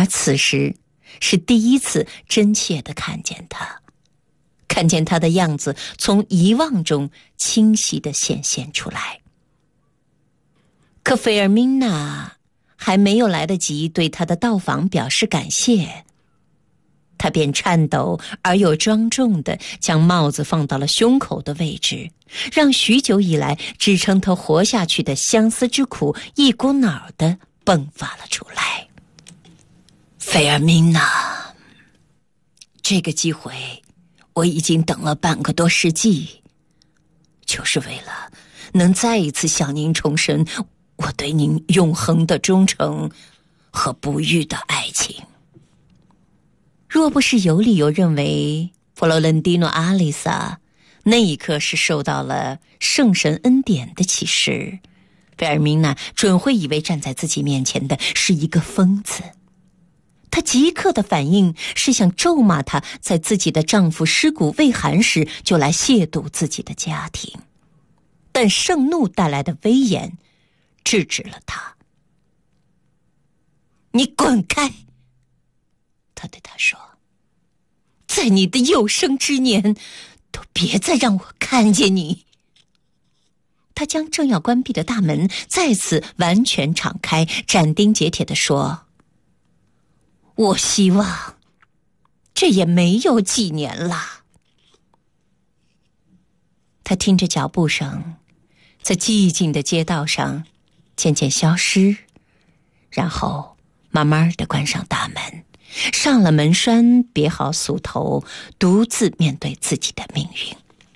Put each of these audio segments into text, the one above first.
而此时是第一次真切地看见他，看见他的样子从遗忘中清晰地显现出来。可菲尔明娜还没有来得及对他的到访表示感谢，他便颤抖而又庄重地将帽子放到了胸口的位置，让许久以来支撑他活下去的相思之苦一股脑地迸发了出来。菲尔明娜，这个机会我已经等了半个多世纪，就是为了能再一次向您重申我对您永恒的忠诚和不渝的爱情。若不是有理由认为佛罗伦蒂诺·阿丽萨那一刻是受到了圣神恩典的启示，菲尔明娜准会以为站在自己面前的是一个疯子。她即刻的反应是想咒骂他在自己的丈夫尸骨未寒时就来亵渎自己的家庭，但盛怒带来的威严制止了他。你滚开！他对他说，在你的有生之年都别再让我看见你。他将正要关闭的大门再次完全敞开，斩钉截铁地说，我希望这也没有几年了。他听着脚步声在寂静的街道上渐渐消失，然后慢慢地关上大门，上了门栓，别好锁头，独自面对自己的命运。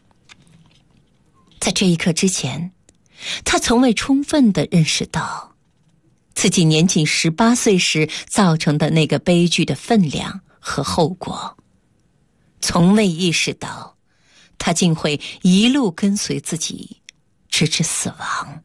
在这一刻之前，他从未充分地认识到自己年仅18岁时造成的那个悲剧的分量和后果，从未意识到他竟会一路跟随自己直至死亡。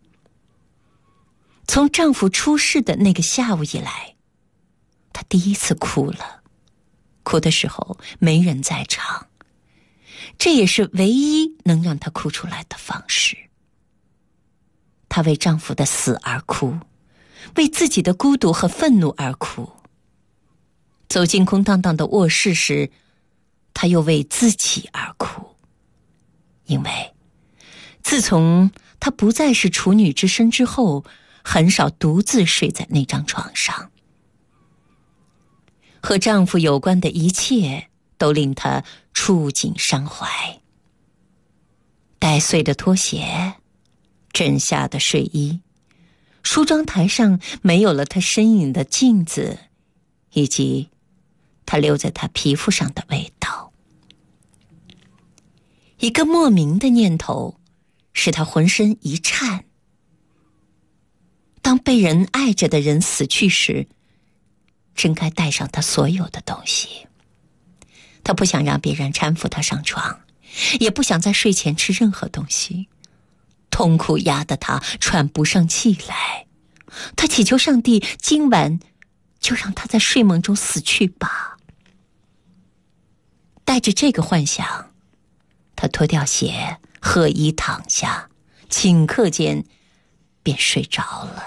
从丈夫出事的那个下午以来，她第一次哭了，哭的时候没人在场，这也是唯一能让她哭出来的方式。她为丈夫的死而哭，为自己的孤独和愤怒而哭。走进空荡荡的卧室时，她又为自己而哭，因为自从她不再是处女之身之后，很少独自睡在那张床上。和丈夫有关的一切都令她触景伤怀。带碎的拖鞋，枕下的睡衣，梳妆台上没有了她身影的镜子，以及她留在她皮肤上的味道。一个莫名的念头使她浑身一颤。当被人爱着的人死去时，真该带上他所有的东西。他不想让别人搀扶他上床，也不想在睡前吃任何东西。痛苦压得他喘不上气来。他祈求上帝今晚就让他在睡梦中死去吧。带着这个幻想，他脱掉鞋，褐衣躺下，顷刻间便睡着了。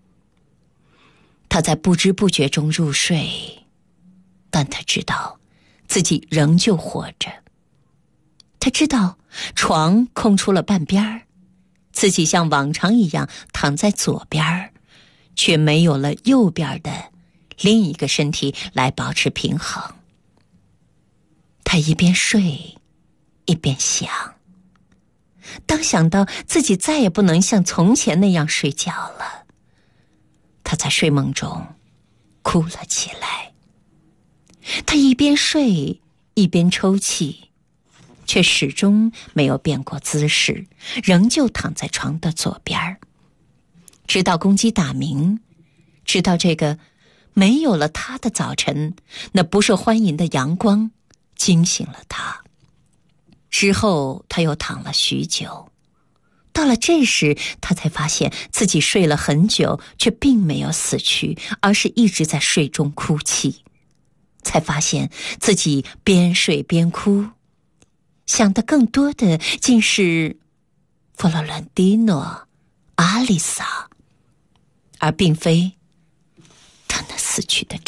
他在不知不觉中入睡，但他知道自己仍旧活着。他知道床空出了半边，自己像往常一样躺在左边，却没有了右边的另一个身体来保持平衡。他一边睡一边想，当想到自己再也不能像从前那样睡觉了，他在睡梦中哭了起来。他一边睡一边抽泣，却始终没有变过姿势，仍旧躺在床的左边。直到公鸡打鸣，直到这个没有了他的早晨，那不受欢迎的阳光惊醒了他。之后他又躺了许久，到了这时，他才发现自己睡了很久，却并没有死去，而是一直在睡中哭泣。才发现自己边睡边哭，想的更多的竟是佛罗伦蒂诺、阿丽萨，而并非他那死去的